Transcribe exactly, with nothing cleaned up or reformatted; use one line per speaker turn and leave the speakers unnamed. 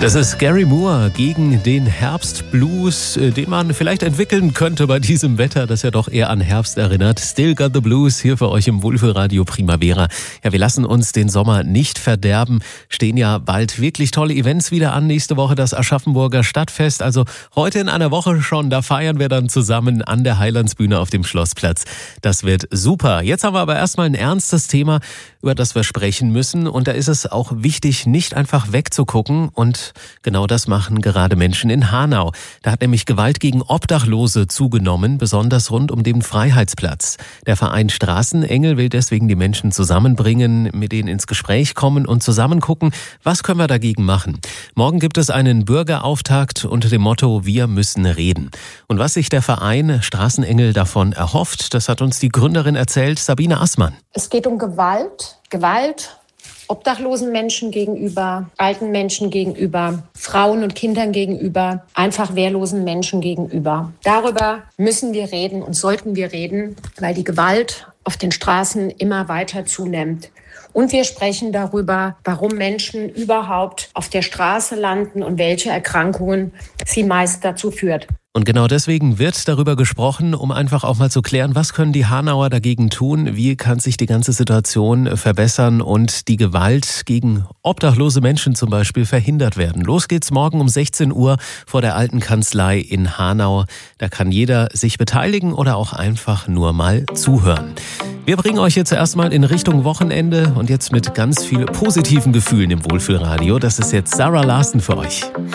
Das ist Gary Moore gegen den Herbstblues, den man vielleicht entwickeln könnte bei diesem Wetter, das ja doch eher an Herbst erinnert. Still Got the Blues hier für euch im Wohlfühlradio Primavera. Ja, wir lassen uns den Sommer nicht verderben. Stehen ja bald wirklich tolle Events wieder an. Nächste Woche das Aschaffenburger Stadtfest. Also heute in einer Woche schon, da feiern wir dann zusammen an der Heilandsbühne auf dem Schlossplatz. Das wird super. Jetzt haben wir aber erstmal ein ernstes Thema, über das wir sprechen müssen. Und da ist es auch wichtig, nicht einfach wegzugucken. Und genau das machen gerade Menschen in Hanau. Da hat nämlich Gewalt gegen Obdachlose zugenommen, besonders rund um den Freiheitsplatz. Der Verein Straßenengel will deswegen die Menschen zusammenbringen, mit denen ins Gespräch kommen und zusammen gucken, was können wir dagegen machen. Morgen gibt es einen Bürgerauftakt unter dem Motto Wir müssen reden. Und was sich der Verein Straßenengel davon erhofft, das hat uns die Gründerin erzählt, Sabine Assmann.
Es geht um Gewalt, Gewalt obdachlosen Menschen gegenüber, alten Menschen gegenüber, Frauen und Kindern gegenüber, einfach wehrlosen Menschen gegenüber. Darüber müssen wir reden und sollten wir reden, weil die Gewalt auf den Straßen immer weiter zunimmt. Und wir sprechen darüber, warum Menschen überhaupt auf der Straße landen und welche Erkrankungen sie meist dazu führt.
Und genau deswegen wird darüber gesprochen, um einfach auch mal zu klären, was können die Hanauer dagegen tun, wie kann sich die ganze Situation verbessern und die Gewalt gegen obdachlose Menschen zum Beispiel verhindert werden. Los geht's morgen um sechzehn Uhr vor der Alten Kanzlei in Hanau. Da kann jeder sich beteiligen oder auch einfach nur mal zuhören. Wir bringen euch jetzt erstmal in Richtung Wochenende und jetzt mit ganz viel positiven Gefühlen im Wohlfühlradio. Das ist jetzt Sarah Larsen für euch.